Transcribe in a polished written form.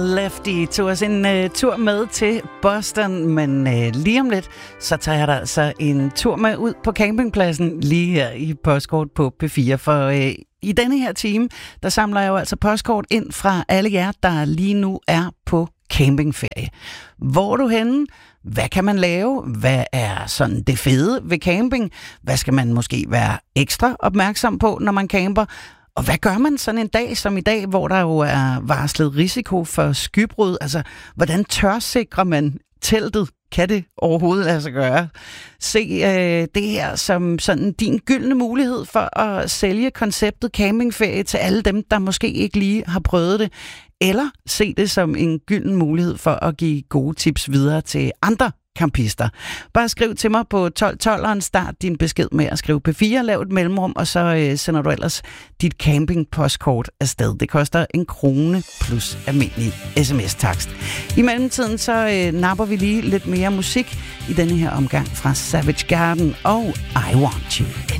Lefty tog os en tur med til Boston, men lige om lidt, så tager jeg da altså en tur med ud på campingpladsen lige her i Postkort på P4, for i denne her time, der samler jeg jo altså postkort ind fra alle jer, der lige nu er på campingferie. Hvor er du henne? Hvad kan man lave? Hvad er sådan det fede ved camping? Hvad skal man måske være ekstra opmærksom på, når man camper? Og hvad gør man sådan en dag som i dag, hvor der jo er varslet risiko for skybrud? Altså, hvordan tørsikrer man teltet? Kan det overhovedet lade sig gøre? Se det her som sådan din gyldne mulighed for at sælge konceptet campingferie til alle dem, der måske ikke lige har prøvet det. Eller se det som en gylden mulighed for at give gode tips videre til andre campister. Bare skriv til mig på 1212'eren, start din besked med at skrive P4, lav et mellemrum, og så sender du ellers dit campingpostkort afsted. Det koster 1 krone plus almindelig sms-takst. I mellemtiden så napper vi lige lidt mere musik i denne her omgang fra Savage Garden og I Want You.